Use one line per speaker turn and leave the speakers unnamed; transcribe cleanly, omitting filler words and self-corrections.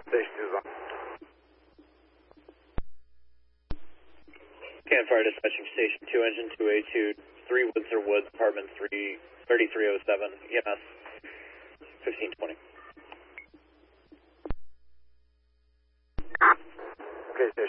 Station 2's on.
Can Fire Dispatching Station 2, Engine 2A2, 3 Windsor Woods, apartment 3307, EMS 1520.
Okay,